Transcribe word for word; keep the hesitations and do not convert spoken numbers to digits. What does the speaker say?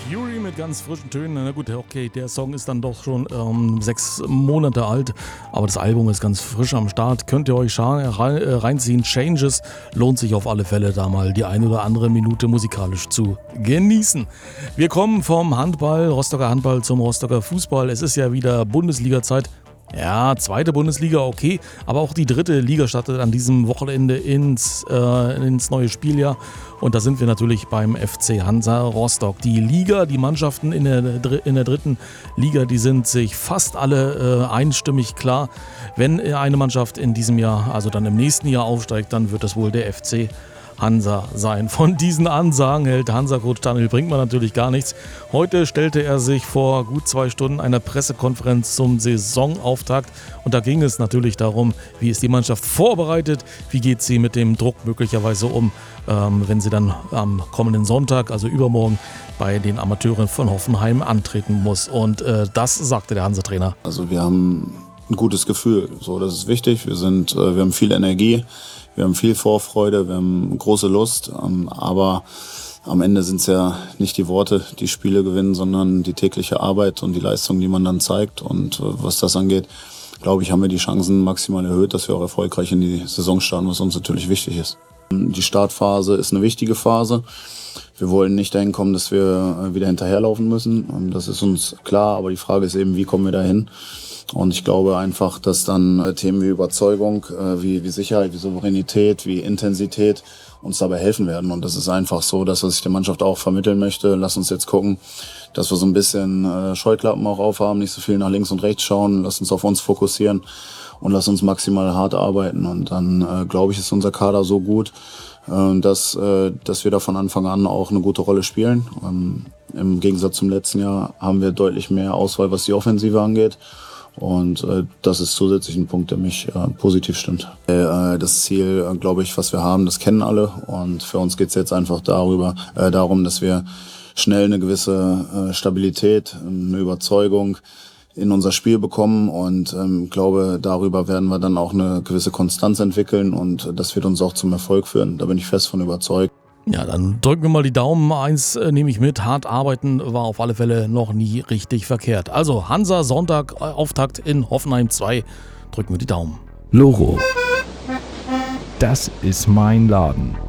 Fury mit ganz frischen Tönen. Na gut, okay, der Song ist dann doch schon ähm, sechs Monate alt, aber das Album ist ganz frisch am Start. Könnt ihr euch scha- reinziehen. Changes lohnt sich auf alle Fälle, da mal die eine oder andere Minute musikalisch zu genießen. Wir kommen vom Handball, Rostocker Handball zum Rostocker Fußball. Es ist ja wieder Bundesliga-Zeit. Ja, zweite Bundesliga, okay, aber auch die dritte Liga startet an diesem Wochenende ins, äh, ins neue Spieljahr und da sind wir natürlich beim F C Hansa Rostock. Die Liga, die Mannschaften in der, in der dritten Liga, die sind sich fast alle äh, einstimmig klar. Wenn eine Mannschaft in diesem Jahr, also dann im nächsten Jahr aufsteigt, dann wird das wohl der F C Hansa sein. Von diesen Ansagen hält Hansa-Coach Daniel Brinkmann natürlich gar nichts. Heute stellte er sich vor gut zwei Stunden einer Pressekonferenz zum Saisonauftakt und da ging es natürlich darum, wie ist die Mannschaft vorbereitet, wie geht sie mit dem Druck möglicherweise um, ähm, wenn sie dann am kommenden Sonntag, also übermorgen, bei den Amateuren von Hoffenheim antreten muss. Und äh, das sagte der Hansa-Trainer. Also wir haben ein gutes Gefühl, so, das ist wichtig. Wir sind, äh, wir haben viel Energie. Wir haben viel Vorfreude, wir haben große Lust, aber am Ende sind es ja nicht die Worte, die Spiele gewinnen, sondern die tägliche Arbeit und die Leistung, die man dann zeigt. Und was das angeht, glaube ich, haben wir die Chancen maximal erhöht, dass wir auch erfolgreich in die Saison starten, was uns natürlich wichtig ist. Die Startphase ist eine wichtige Phase. Wir wollen nicht dahin kommen, dass wir wieder hinterherlaufen müssen. Das ist uns klar, aber die Frage ist eben, wie kommen wir dahin? Und ich glaube einfach, dass dann äh, Themen wie Überzeugung, äh, wie, wie Sicherheit, wie Souveränität, wie Intensität uns dabei helfen werden. Und das ist einfach so, dass was ich der Mannschaft auch vermitteln möchte. Lass uns jetzt gucken, dass wir so ein bisschen äh, Scheuklappen auch aufhaben, nicht so viel nach links und rechts schauen. Lass uns auf uns fokussieren und lass uns maximal hart arbeiten. Und dann, äh, glaube ich, ist unser Kader so gut, äh, dass, äh, dass wir da von Anfang an auch eine gute Rolle spielen. Ähm, im Gegensatz zum letzten Jahr haben wir deutlich mehr Auswahl, was die Offensive angeht. Und äh, das ist zusätzlich ein Punkt, der mich äh, positiv stimmt. Äh, das Ziel, äh, glaube ich, was wir haben, das kennen alle. Und für uns geht es jetzt einfach darüber, äh, darum, dass wir schnell eine gewisse äh, Stabilität, eine Überzeugung in unser Spiel bekommen. Und ich ähm, glaube, darüber werden wir dann auch eine gewisse Konstanz entwickeln. Und das wird uns auch zum Erfolg führen. Da bin ich fest von überzeugt. Ja, dann drücken wir mal die Daumen. Eins äh, nehme ich mit. Hart arbeiten war auf alle Fälle noch nie richtig verkehrt. Also Hansa Sonntag, äh, Auftakt in Hoffenheim zwei. Drücken wir die Daumen. Loro. Das ist mein Laden.